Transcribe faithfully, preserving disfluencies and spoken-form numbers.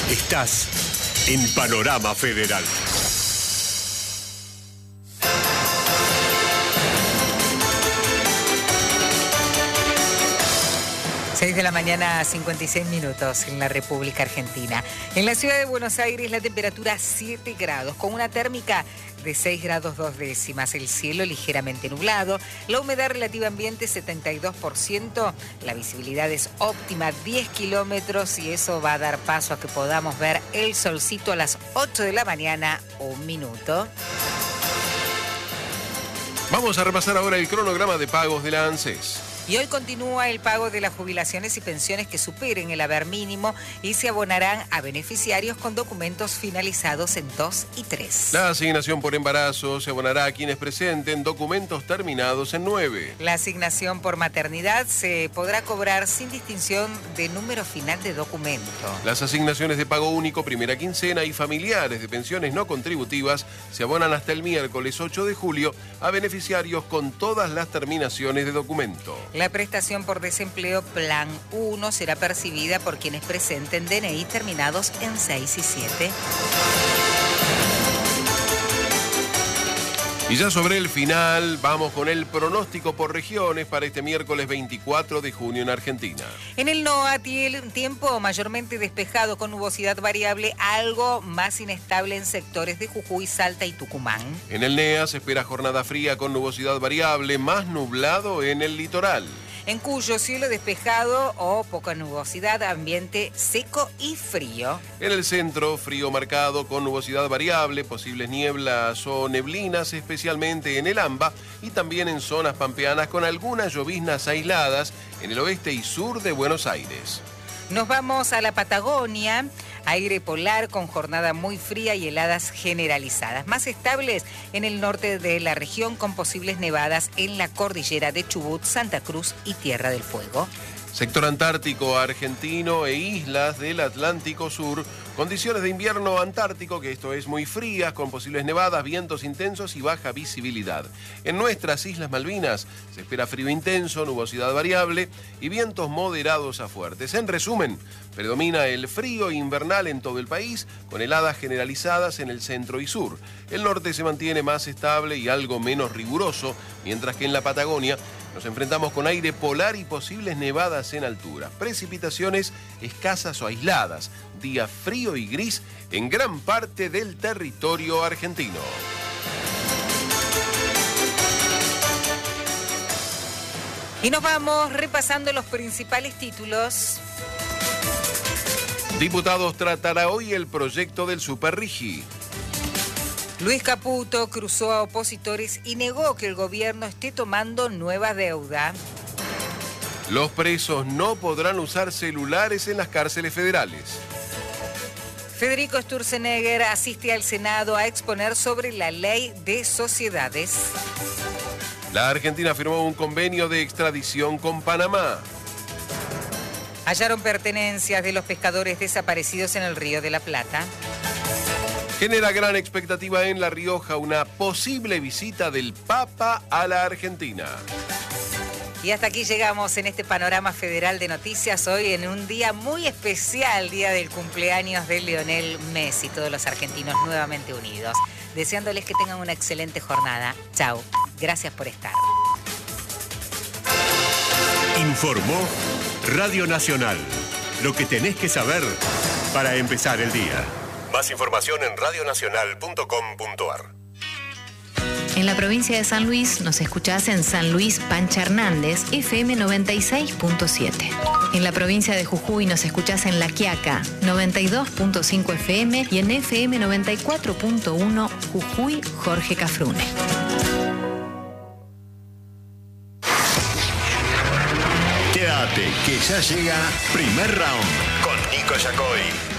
Estás en Panorama Federal. seis de la mañana, cincuenta y seis minutos en la República Argentina. En la ciudad de Buenos Aires la temperatura siete grados, con una térmica de seis grados dos décimas, el cielo ligeramente nublado, la humedad relativa ambiente setenta y dos por ciento, la visibilidad es óptima, diez kilómetros, y eso va a dar paso a que podamos ver el solcito a las ocho de la mañana, un minuto. Vamos a repasar ahora el cronograma de pagos de la ANSES. Y hoy continúa el pago de las jubilaciones y pensiones que superen el haber mínimo y se abonarán a beneficiarios con documentos finalizados en dos y tres. La asignación por embarazo se abonará a quienes presenten documentos terminados en nueve. La asignación por maternidad se podrá cobrar sin distinción de número final de documento. Las asignaciones de pago único, primera quincena y familiares de pensiones no contributivas se abonan hasta el miércoles ocho de julio a beneficiarios con todas las terminaciones de documento. La prestación por desempleo Plan uno será percibida por quienes presenten D N I terminados en seis y siete. Y ya sobre el final, vamos con el pronóstico por regiones para este miércoles veinticuatro de junio en Argentina. En el NOA, tiempo mayormente despejado con nubosidad variable, algo más inestable en sectores de Jujuy, Salta y Tucumán. En el NEA se espera jornada fría con nubosidad variable, más nublado en el litoral. En Cuyo, cielo despejado o poca nubosidad, ambiente seco y frío. En el centro, frío marcado con nubosidad variable, posibles nieblas o neblinas, especialmente en el AMBA y también en zonas pampeanas con algunas lloviznas aisladas en el oeste y sur de Buenos Aires. Nos vamos a la Patagonia, aire polar con jornada muy fría y heladas generalizadas, más estables en el norte de la región con posibles nevadas en la cordillera de Chubut, Santa Cruz y Tierra del Fuego. Sector antártico argentino e islas del Atlántico Sur, condiciones de invierno antártico, que esto es muy frías, con posibles nevadas, vientos intensos y baja visibilidad. En nuestras Islas Malvinas se espera frío intenso, nubosidad variable y vientos moderados a fuertes. En resumen, predomina el frío invernal en todo el país, con heladas generalizadas en el centro y sur. El norte se mantiene más estable y algo menos riguroso, mientras que en la Patagonia nos enfrentamos con aire polar y posibles nevadas en altura. Precipitaciones escasas o aisladas. Día frío y gris en gran parte del territorio argentino. Y nos vamos repasando los principales títulos. Diputados tratará hoy el proyecto del Superrigi. Luis Caputo cruzó a opositores y negó que el gobierno esté tomando nueva deuda. Los presos no podrán usar celulares en las cárceles federales. Federico Sturzenegger asiste al Senado a exponer sobre la ley de sociedades. La Argentina firmó un convenio de extradición con Panamá. Hallaron pertenencias de los pescadores desaparecidos en el Río de la Plata. Genera gran expectativa en La Rioja una posible visita del Papa a la Argentina. Y hasta aquí llegamos en este panorama federal de noticias, hoy en un día muy especial, día del cumpleaños de Lionel Messi, todos los argentinos nuevamente unidos. Deseándoles que tengan una excelente jornada. Chau. Gracias por estar. Informó Radio Nacional. Lo que tenés que saber para empezar el día. Más información en radionacional punto com punto ar. En la provincia de San Luis nos escuchás en San Luis Pancha Hernández, F M noventa y seis punto siete. En la provincia de Jujuy nos escuchás en La Quiaca, noventa y dos punto cinco F M y en F M noventa y cuatro punto uno Jujuy Jorge Cafrune. Quédate, que ya llega Primer Round con Nico Yacoy.